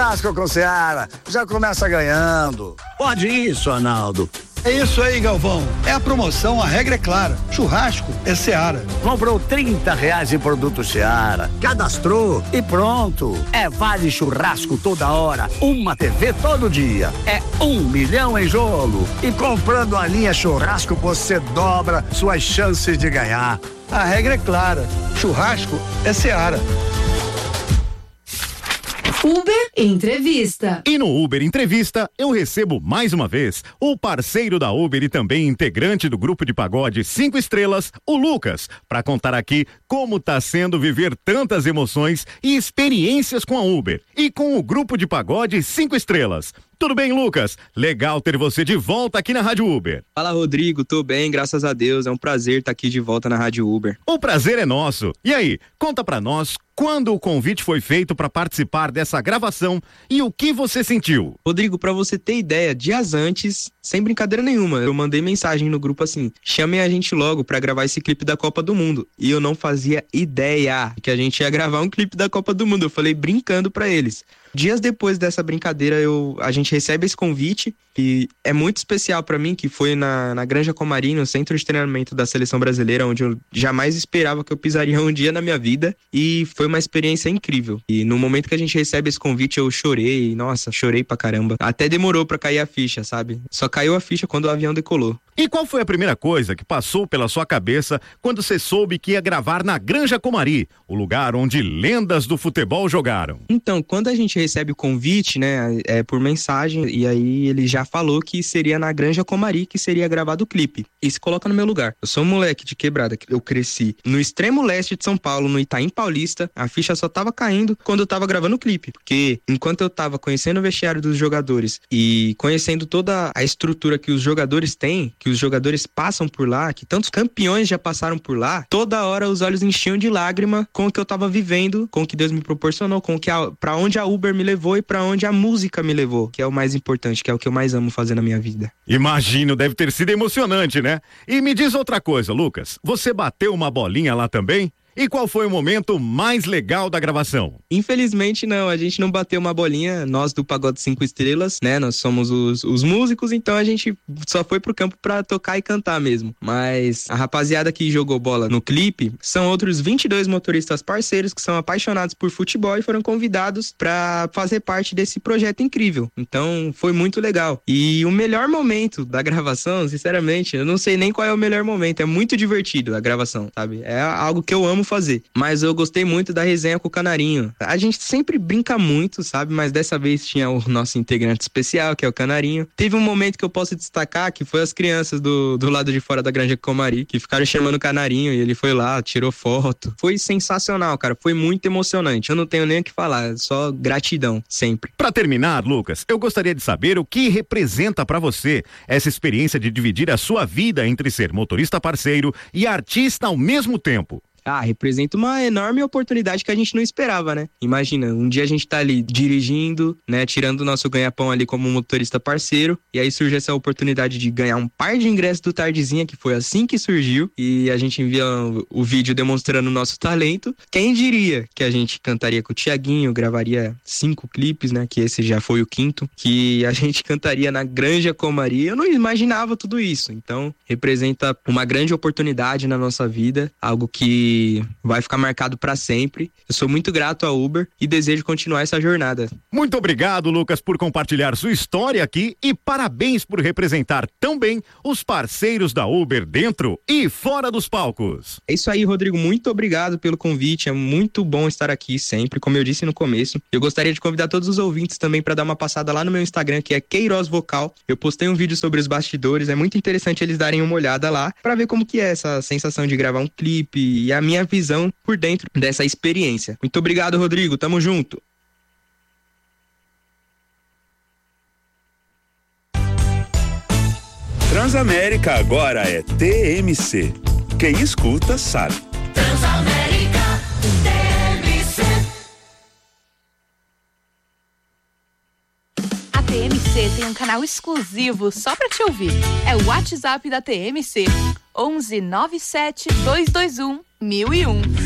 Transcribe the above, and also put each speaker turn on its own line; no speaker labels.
churrasco com Seara. Já começa ganhando.
Pode isso, Arnaldo.
É isso aí, Galvão. É a promoção, a regra é clara. Churrasco é Seara.
Comprou R$30 em produto Seara. Cadastrou e pronto. É vale churrasco toda hora. Uma TV todo dia. É 1 milhão em jogo. E comprando a linha churrasco, você dobra suas chances de ganhar.
A regra é clara. Churrasco é Seara.
Uber Entrevista.
E no Uber Entrevista, eu recebo mais uma vez o parceiro da Uber e também integrante do grupo de pagode 5 estrelas, o Lucas, para contar aqui como tá sendo viver tantas emoções e experiências com a Uber e com o grupo de pagode 5 estrelas. Tudo bem, Lucas? Legal ter você de volta aqui na Rádio Uber.
Fala, Rodrigo. Tô bem, graças a Deus. É um prazer estar aqui de volta na Rádio Uber.
O prazer é nosso. E aí, conta pra nós quando o convite foi feito para participar dessa gravação e o que você sentiu.
Rodrigo, pra você ter ideia, dias antes, sem brincadeira nenhuma, eu mandei mensagem no grupo assim: chamem a gente logo pra gravar esse clipe da Copa do Mundo. E eu não fazia ideia que a gente ia gravar um clipe da Copa do Mundo. Eu falei brincando pra eles. Dias depois dessa brincadeira, a gente recebe esse convite, e é muito especial pra mim, que foi na Granja Comari, no centro de treinamento da Seleção Brasileira, onde eu jamais esperava que eu pisaria um dia na minha vida, e foi uma experiência incrível. E no momento que a gente recebe esse convite, eu chorei, nossa, chorei pra caramba. Até demorou pra cair a ficha, sabe? Só caiu a ficha quando o avião decolou.
E qual foi a primeira coisa que passou pela sua cabeça quando você soube que ia gravar na Granja Comari, o lugar onde lendas do futebol jogaram?
Então, quando a gente recebe o convite, né, por mensagem, e aí ele já falou que seria na Granja Comari que seria gravado o clipe. E se coloca no meu lugar. Eu sou um moleque de quebrada, eu cresci no extremo leste de São Paulo, no Itaim Paulista, a ficha só tava caindo quando eu tava gravando o clipe. Porque enquanto eu tava conhecendo o vestiário dos jogadores e conhecendo toda a estrutura que os jogadores têm, que os jogadores passam por lá, que tantos campeões já passaram por lá, toda hora os olhos enchiam de lágrima com o que eu tava vivendo, com o que Deus me proporcionou, com o que pra onde a Uber me levou e pra onde a música me levou, que é o mais importante, que é o que eu mais amo fazer na minha vida.
Imagino, deve ter sido emocionante, né? E me diz outra coisa, Lucas, você bateu uma bolinha lá também? E qual foi o momento mais legal da gravação?
Infelizmente não, a gente não bateu uma bolinha, nós do Pagode 5 Estrelas, né? Nós somos os músicos, então a gente só foi pro campo pra tocar e cantar mesmo. Mas a rapaziada que jogou bola no clipe são outros 22 motoristas parceiros que são apaixonados por futebol e foram convidados pra fazer parte desse projeto incrível. Então foi muito legal. E o melhor momento da gravação, sinceramente, eu não sei nem qual é o melhor momento, é muito divertido a gravação, sabe? É algo que eu amo fazer, mas eu gostei muito da resenha com o Canarinho. A gente sempre brinca muito, sabe, mas dessa vez tinha o nosso integrante especial, que é o Canarinho. Teve um momento que eu posso destacar, que foi as crianças do lado de fora da Granja Comari, que ficaram chamando o Canarinho, e ele foi lá, tirou foto. Foi sensacional, cara, foi muito emocionante. Eu não tenho nem o que falar, só gratidão, sempre.
Pra terminar, Lucas, eu gostaria de saber o que representa pra você essa experiência de dividir a sua vida entre ser motorista parceiro e artista ao mesmo tempo.
Representa uma enorme oportunidade que a gente não esperava, né? Imagina, um dia a gente tá ali dirigindo, né? Tirando o nosso ganha-pão ali como motorista parceiro, e aí surge essa oportunidade de ganhar um par de ingressos do Tardezinha, que foi assim que surgiu, e a gente envia o vídeo demonstrando o nosso talento. Quem diria que a gente cantaria com o Thiaguinho, gravaria 5 clipes, né? Que esse já foi o 5º, que a gente cantaria na Granja Comari. Eu não imaginava tudo isso, então representa uma grande oportunidade na nossa vida, algo que vai ficar marcado para sempre. Eu sou muito grato à Uber e desejo continuar essa jornada.
Muito obrigado, Lucas, por compartilhar sua história aqui e parabéns por representar tão bem os parceiros da Uber dentro e fora dos palcos.
É isso aí, Rodrigo, muito obrigado pelo convite, é muito bom estar aqui sempre, como eu disse no começo. Eu gostaria de convidar todos os ouvintes também para dar uma passada lá no meu Instagram, que é Queiroz Vocal. Eu postei um vídeo sobre os bastidores, é muito interessante eles darem uma olhada lá para ver como que é essa sensação de gravar um clipe e a minha visão por dentro dessa experiência. Muito obrigado, Rodrigo. Tamo junto.
Transamérica agora é TMC. Quem escuta sabe.
Transamérica TMC.
A TMC tem um canal exclusivo só pra te ouvir. É o WhatsApp da TMC. 11 97 221 1001.